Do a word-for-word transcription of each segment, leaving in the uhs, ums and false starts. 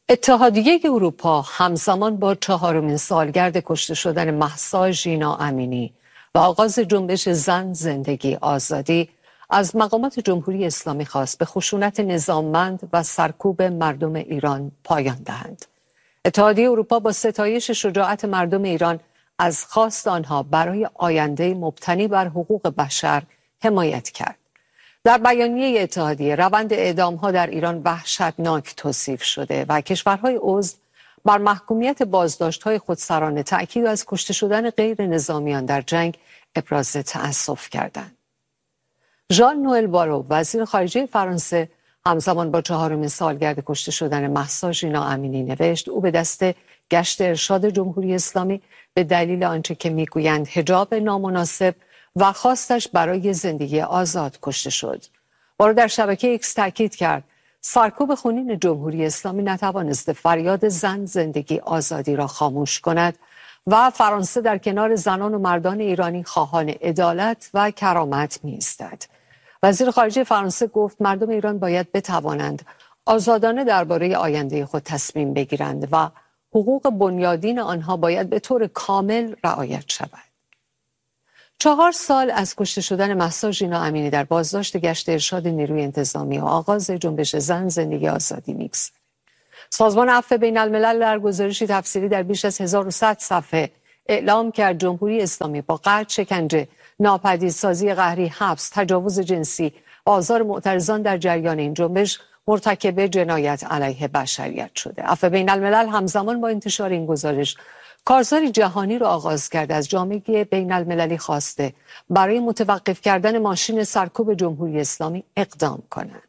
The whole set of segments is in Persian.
اتحادیه اروپا همزمان با چهارمین سالگرد کشته شدن مهسا ژینا امینی و آغاز جنبش زن زندگی آزادی از مقامات جمهوری اسلامی خواست به خشونت نظاممند و سرکوب مردم ایران پایان دهند. اتحادیه اروپا با ستایش شجاعت مردم ایران از خواست آنها برای آینده مبتنی بر حقوق بشر حمایت کرد. در بیانیه اتحادیه روند اعدام‌ها در ایران وحشتناک توصیف شده و کشورهای عضو بر محکومیت بازداشت‌های خودسرانه تأکید از کشته شدن غیر نظامیان در جنگ ابراز تأسف کردند. ژان نوئل بارو وزیر خارجه فرانسه همزمان با چهارمین سالگرد کشته شدن مهسا ژینا امینی نوشت او به دست گشت ارشاد جمهوری اسلامی به دلیل آنچه که میگویند حجاب نامناسب و خواستش برای زندگی آزاد کشته شد. بارو در شبکه ایکس تاکید کرد سرکوب خونین جمهوری اسلامی نتوانسته فریاد زن زندگی آزادی را خاموش کند و فرانسه در کنار زنان و مردان ایرانی خواهان عدالت و کرامت می‌ایستد. وزیر خارجه فرانسه گفت مردم ایران باید بتوانند آزادانه درباره آینده خود تصمیم بگیرند و حقوق بنیادین آنها باید به طور کامل رعایت شود. چهار سال از کشته شدن مهسا ژینا امینی در بازداشت گشت ارشاد نیروی انتظامی و آغاز جنبش زن زندگی آزادی می‌گذرد. سازمان عفو بین الملل در گزارشی تفصیلی در بیش از هزار و صد صفحه اعلام کرد جمهوری اسلامی با قتل، شکنجه، ناپدیدسازی قهری، حبس، تجاوز جنسی و آزار معترضان در جریان این جنبش مرتکب جنایت علیه بشریت شده. عفو بین الملل همزمان با انتشار این گزارش کارزاری جهانی را آغاز کرده از جامعه بین المللی خواسته برای متوقف کردن ماشین سرکوب جمهوری اسلامی اقدام کنند.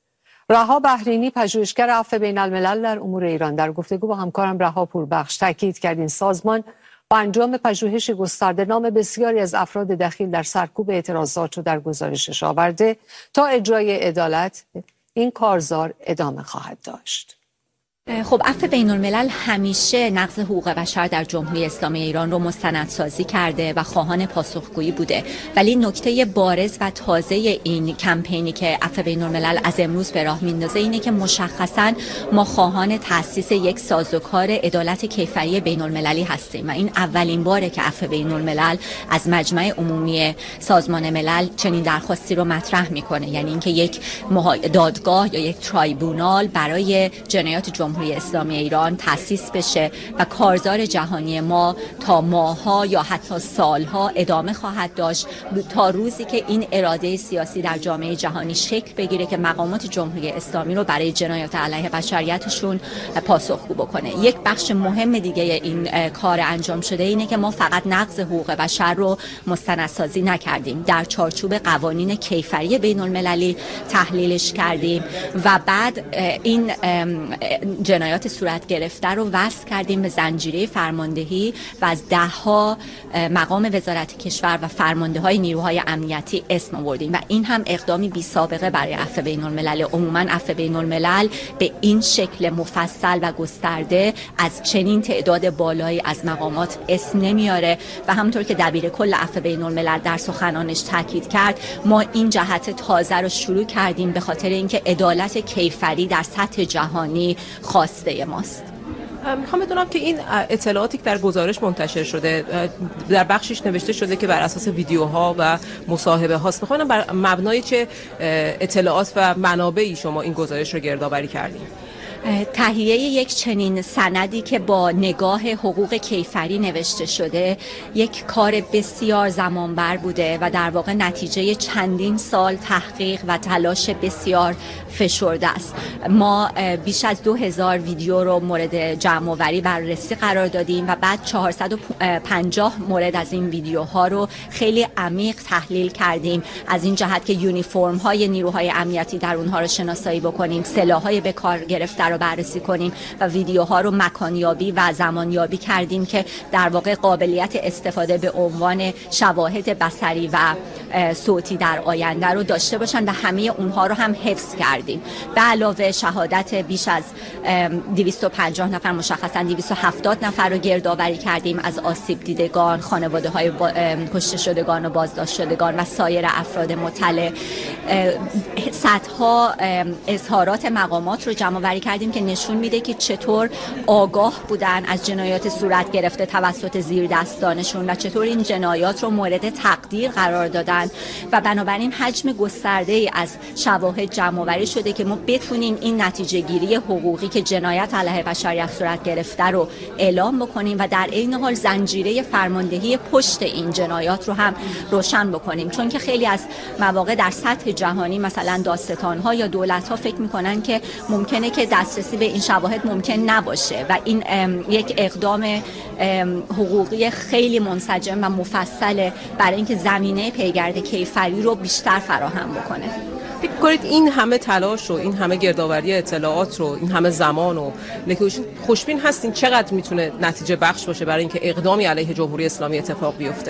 رها بحرینی پژوهشگر عفو بین الملل در امور ایران در گفتگو با همکارم رها پوربخش تاکید کرد این سازمان با انجام پژوهش گسترده نام بسیاری از افراد دخیل در سرکوب اعتراضات را در گزارشش آورده تا اجرای عدالت این کارزار ادامه خواهد داشت. خب عفو بین الملل همیشه نقض حقوق بشر در جمهوری اسلامی ایران رو مستندسازی کرده و خواهان پاسخگویی بوده، ولی نکته بارز و تازه این کمپینی که عفو بین الملل از امروز به راه میندازه اینه که مشخصاً ما خواهان تأسیس یک سازوکار عدالت کیفری بین المللی هستیم و این اولین باره که عفو بین الملل از مجمع عمومی سازمان ملل چنین درخواستی رو مطرح میکنه، یعنی اینکه یک دادگاه یا یک ترایبونال برای جنایات جمهوری اسلامی ایران تأسیس بشه و کارزار جهانی ما تا ماه‌ها یا حتی سالها ادامه خواهد داشت تا روزی که این اراده سیاسی در جامعه جهانی شکل بگیره که مقامات جمهوری اسلامی رو برای جنایات علیه بشریتشون پاسخگو بکنه. یک بخش مهم دیگه این کار انجام شده اینه که ما فقط نقض حقوق بشر رو مستندسازی نکردیم، در چارچوب قوانین کیفری بین المللی تحلیلش کردیم و بعد این جنایات صورت گرفته رو وصل کردیم به زنجیره فرماندهی و از ده ها مقام وزارت کشور و فرمانده های نیروهای امنیتی اسم آوردیم و این هم اقدامی بی سابقه برای عفو بین الملل. عموما عفو بین الملل به این شکل مفصل و گسترده از چنین تعداد بالایی از مقامات اسم نمیاره و همونطور که دبیر کل عفو بین الملل در سخنانش تاکید کرد ما این جهت تازه رو شروع کردیم به خاطر اینکه عدالت کیفری در سطح جهانی خواسته ماست. میخوام بدونم که این اطلاعاتی که در گزارش منتشر شده در بخشش نوشته شده که بر اساس ویدیوها و مصاحبه هاست، میخوام بر مبنای چه اطلاعات و منابعی شما این گزارش رو گردآوری کردین؟ تهیه یک چنین سندی که با نگاه حقوق کیفری نوشته شده یک کار بسیار زمانبر بوده و در واقع نتیجه چندین سال تحقیق و تلاش بسیار فشرده است. ما بیش از دو هزار ویدیو رو مورد جمع آوری بررسی قرار دادیم و بعد چهارصد و پنجاه مورد از این ویدیوها رو خیلی عمیق تحلیل کردیم، از این جهت که یونیفرم های نیروهای امنیتی در اونها رو شناسایی بکنیم، سلاح‌های به کار گرفته رو بررسی کنیم و ویدیوها رو مکانیابی و زمانیابی کردیم که در واقع قابلیت استفاده به عنوان شواهد بصری و صوتی در آینده رو داشته باشن و همه اونها رو هم حفظ کردیم. به علاوه شهادت بیش از دویست و پنجاه نفر، مشخصاً دویست و هفتاد نفر رو گردآوری کردیم از آسیب دیدگان، خانواده‌های کشته شدگان و بازداشت شدگان و سایر افراد مطلع. صدها اظهارات مقامات رو جمع آوری کردیم که نشون میده که چطور آگاه بودن از جنایات صورت گرفته توسط زیردستانشون و چطور این جنایات رو مورد تقدیر قرار دادن و بنابراین حجم گسترده ای از شواهد جمع آوری شده که ما بتونیم این نتیجه گیری حقوقی که جنایت علیه بشریت صورت گرفته رو اعلام بکنیم و در عین حال زنجیره فرماندهی پشت این جنایات رو هم روشن بکنیم، چون که خیلی از مواقع در سطح جهانی مثلا دادستان‌ها یا دولت‌ها فکر می‌کنن که ممکنه که دسترسی به این شواهد ممکن نباشه و این یک اقدام حقوقی خیلی منسجم و مفصل برای اینکه زمینه پیگرد کیفری رو بیشتر فراهم بکنه. فکر کنید این همه تلاش و این همه گردآوری اطلاعات رو این همه زمان و خوشبین هستین چقدر میتونه نتیجه بخش باشه برای اینکه اقدامی علیه جمهوری اسلامی اتفاق بیفته؟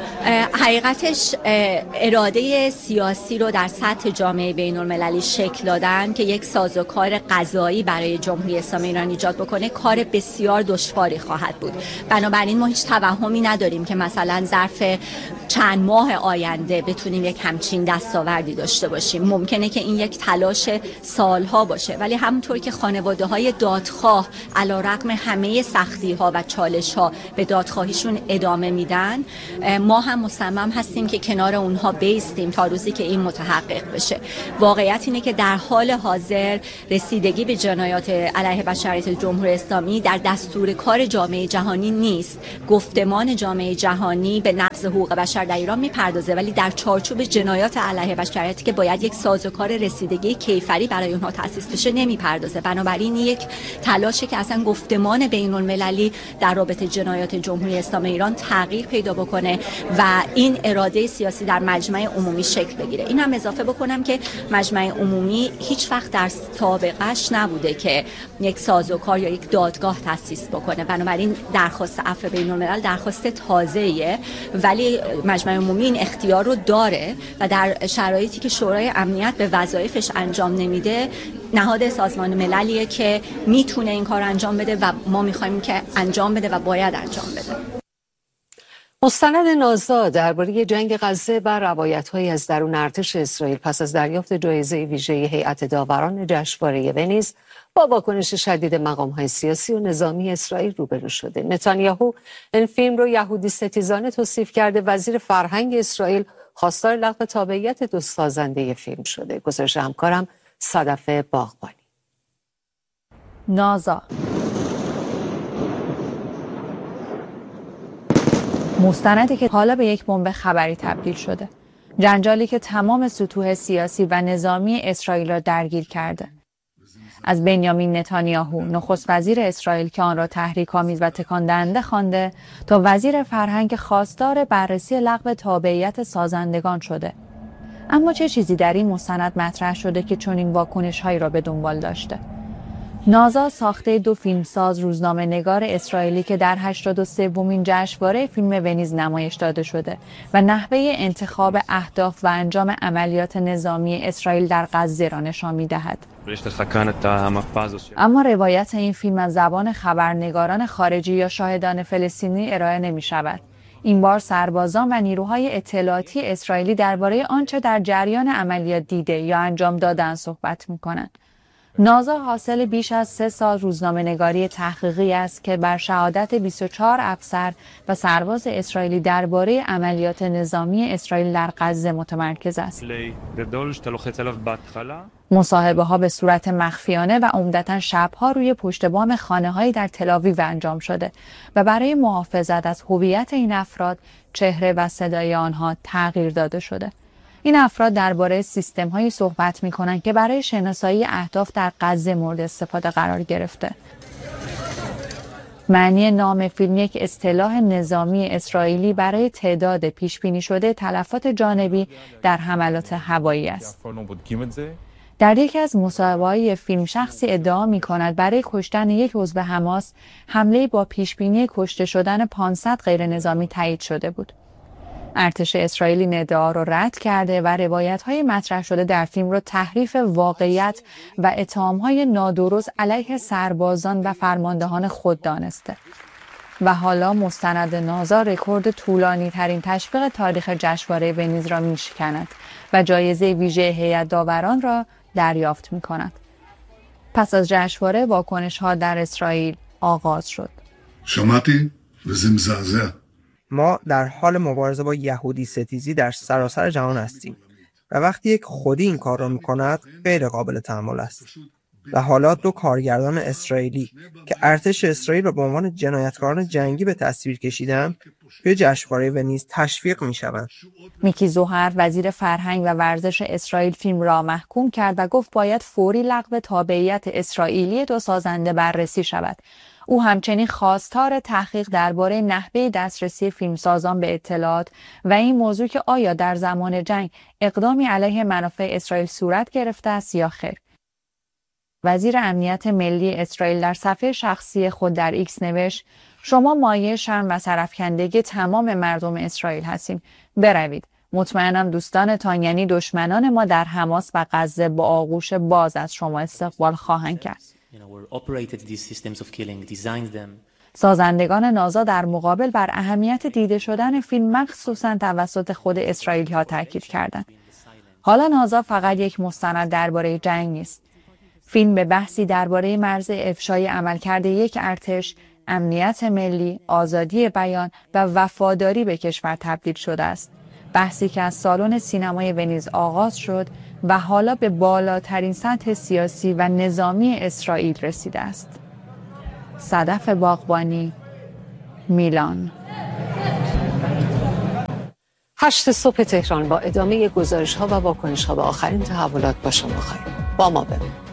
حقیقتش اراده سیاسی رو در سطح جامعه بین المللی شکل دادن که یک سازوکار قضایی برای جمهوری اسلامی ایران ایجاد بکنه کار بسیار دشواری خواهد بود. بنابراین ما هیچ توهمی نداریم که مثلا ظرف چند ماه آینده بتونیم یک همچین دستاوردی داشته باشیم. ممکنه که این یک تلاش سالها باشه، ولی همونطور که خانواده‌های دادخواه علیرغم همه سختی‌ها و چالش‌ها به دادخواهیشون ادامه میدن، ما هم مصمم هستیم که کنار اونها بیستیم تا روزی که این متحقق بشه. واقعیت اینه که در حال حاضر رسیدگی به جنایات علیه بشریت جمهوری اسلامی در دستور کار جامعه جهانی نیست. گفتمان جامعه جهانی به نقض حقوق بشر در ایران میپردازه، ولی در چارچوب جنایات علیه بشریت که باید یک سازوکار رسیدگی کیفری برای اونها تأسیس بشه نمیپردازه. بنابراین یک تلاشه که اصلا گفتمان بین المللی در رابطه جنایات جمهوری اسلامی ایران تغییر پیدا بکنه و این اراده سیاسی در مجمع عمومی شکل بگیره. این هم اضافه بکنم که مجمع عمومی هیچ وقت در سابقش نبوده که یک سازوکار یا یک دادگاه تأسیس بکنه. بنابراین درخواست عفو بین الملل درخواست تازه‌ایه، ولی مجمع عمومی این اختیار رو داره و در شرایطی که شورای امنیت به وظایفش انجام نمیده، نهاد سازمان مللیه که میتونه این کار انجام بده و ما میخوایم که انجام بده و باید انجام بده. مستند نازا درباره جنگ غزه و روایت‌هایی از درون ارتش اسرائیل پس از دریافت جایزه ویژه هیئت داوران جشنواره ونیز با واکنش شدید مقام‌های سیاسی و نظامی اسرائیل روبرو شده. نتانیاهو این فیلم رو یهودی ستیزانه توصیف کرده. وزیر فرهنگ اسرائیل خواستار لغو تابعیت دو سازنده فیلم شده. گزارش همکارم صدف باغبانی. نازا مستندی که حالا به یک بمب خبری تبدیل شده. جنجالی که تمام سطوح سیاسی و نظامی اسرائیل را درگیر کرده. از بنیامین نتانیاهو نخست وزیر اسرائیل که آن را تحریک‌آمیز و تکان دهنده خوانده تا وزیر فرهنگ خواستار بررسی لغو تابعیت سازندگان شده. اما چه چیزی در این مستند مطرح شده که چنین واکنش‌هایی را به دنبال داشته؟ نازا ساخته دو فیلمساز روزنامه‌نگار اسرائیلی که در هشتاد و سومین جشنواره فیلم ونیز نمایش داده شده و نحوه انتخاب اهداف و انجام عملیات نظامی اسرائیل در غزه را نشان می‌دهد. اما روایت این فیلم از زبان خبرنگاران خارجی یا شاهدان فلسطینی ارائه نمی‌شود. این بار سربازان و نیروهای اطلاعاتی اسرائیلی درباره آنچه در جریان عملیات دیده یا انجام دادن صحبت می‌کنند. نازا حاصل بیش از سه سال روزنامه‌نگاری تحقیقی است که بر شهادت بیست و چهار افسر و سرباز اسرائیلی درباره عملیات نظامی اسرائیل در غزه متمرکز است. مصاحبه‌ها به صورت مخفیانه و عمدتاً شب‌ها روی پشت بام خانه‌هایی در تل‌آویو انجام شده و برای محافظت از هویت این افراد چهره و صدای آنها تغییر داده شده. این افراد درباره سیستم‌هایی صحبت می‌کنند که برای شناسایی اهداف در غزه مورد استفاده قرار گرفته. معنی نام فیلم یک اصطلاح نظامی اسرائیلی برای تعداد پیش‌بینی شده تلفات جانبی در حملات هوایی است. در یکی از مصاحبه‌های فیلم شخصی ادعا می‌کند برای کشتن یک عضو حماس حمله با پیش‌بینی کشته شدن پانصد غیر نظامی تایید شده بود. ارتش اسرائیل این ادعا را رد کرده و روایت‌های مطرح شده در فیلم را تحریف واقعیت و اتهام‌های نادرست علیه سربازان و فرماندهان خود دانسته. و حالا مستند نازا رکورد طولانی ترین تشویق تاریخ جشنواره ونیز را میشکند و جایزه ویژه هیئت داوران را دریافت می‌کند. پس از جشنواره واکنش‌ها در اسرائیل آغاز شد. شماتی و زمزازه. ما در حال مبارزه با یهودی ستیزی در سراسر جهان هستیم و وقتی یک خودی این کار را می‌کند غیر قابل تحمل است. و حالا دو کارگردان اسرائیلی که ارتش اسرائیل را به عنوان جنایتکاران جنگی به تصویر کشیدند توی جشنواره ونیز تشویق می‌شوند. میکی زوهر وزیر فرهنگ و ورزش اسرائیل فیلم را محکوم کرد و گفت باید فوری لغو تابعیت اسرائیلی دو سازنده بررسی شود. او همچنین خواستار تحقیق درباره نحوه دسترسی فیلمسازان به اطلاعات و این موضوع که آیا در زمان جنگ اقدامی علیه منافع اسرائیل صورت گرفته است یا خیر. وزیر امنیت ملی اسرائیل در صفحه شخصی خود در ایکس نوشت: شما مایه شرم و سرافکندگی تمام مردم اسرائیل هستیم. بروید. مطمئنم دوستانتان یعنی دشمنان ما در حماس و غزه با آغوش باز از شما استقبال خواهند کرد. سازندگان نازا در مقابل بر اهمیت دیده شدن فیلم مخصوصاً توسط خود اسرائیلی ها تاکید کردند. حالا نازا فقط یک مستند درباره جنگ نیست. فیلم به بحثی درباره مرز افشای عملکرد یک ارتش، امنیت ملی، آزادی بیان و وفاداری به کشور تبدیل شده است. بحثی که از سالن سینمای ونیز آغاز شد و حالا به بالاترین سطح سیاسی و نظامی اسرائیل رسیده است. صدف باغبانی، میلان. هشت صبح تهران با ادامه گزارش‌ها و واکنش‌ها به آخرین تحولات با شما خواهیم. با ما بمونید.